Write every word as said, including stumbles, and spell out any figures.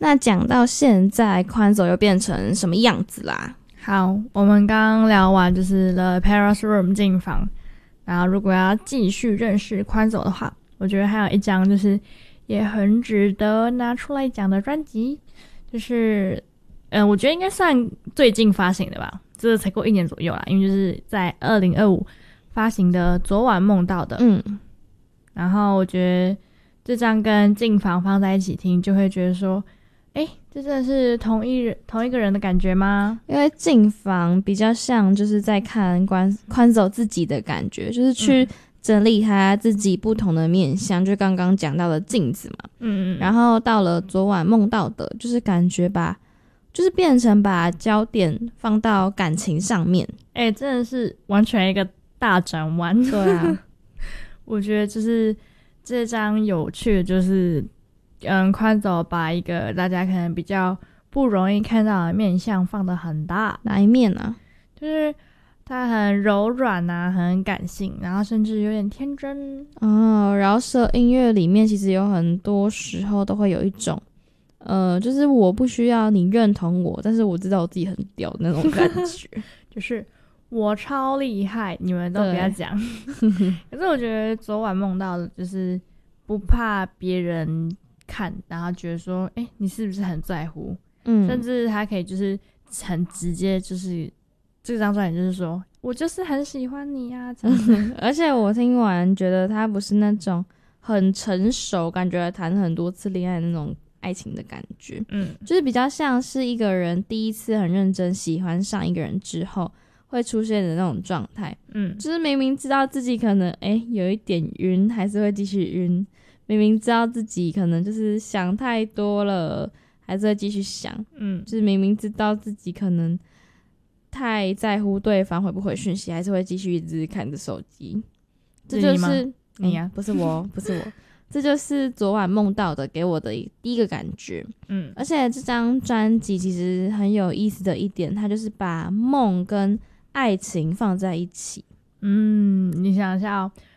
那讲到现在，宽走又变成什么样子啦？ 好，我们刚刚聊完就是 The Paris Room 进房，然后如果要继续认识宽走的话，我觉得还有一张就是也很值得拿出来讲的专辑，就是嗯、呃，我觉得应该算最近发行的吧，这才过一年左右啦，因为就是在二零二五发行的昨晚梦到的。 嗯， 然后我觉得这张跟进房放在一起听，就会觉得说诶，这真的是同一人同一个人的感觉吗？ 因为进房比较像就是在看宽宽走自己的感觉，就是去整理他自己不同的面向，就刚刚讲到的镜子嘛。 嗯嗯。 然后到了昨晚梦到的，就是感觉把，就是变成把焦点放到感情上面。 诶，真的是完全一个大转弯。 对啊， 我觉得就是这张有趣的就是。嗯，宽走把一个大家可能比较不容易看到的面向放得很大。 哪一面啊？ 就是它很柔软啊，很感性，然后甚至有点天真。 哦，饶舌音乐里面其实有很多时候都会有一种呃，就是我不需要你认同我，但是我知道我自己很屌的那种感觉。 就是我超厉害，你们都不要讲。可是我觉得昨晚梦到的就是不怕别人看，然后觉得说诶，你是不是很在乎，嗯，甚至他可以就是很直接，就是这张专辑就是说我就是很喜欢你啊这样子。 而且我听完觉得他不是那种很成熟，感觉谈很多次恋爱的那种爱情的感觉，嗯，就是比较像是一个人第一次很认真喜欢上一个人之后会出现的那种状态，嗯，就是明明知道自己可能诶有一点晕，还是会继续晕，明明知道自己可能就是想太多了，还是会继续想，嗯，就是明明知道自己可能太在乎对方回不回讯息，还是会继续一直看着手机。这就是你呀、啊嗯， 不是我，不是我，这就是昨晚梦到的给我的第一个感觉。嗯，而且这张专辑其实很有意思的一点，它就是把梦跟爱情放在一起。 嗯，你想一下哦，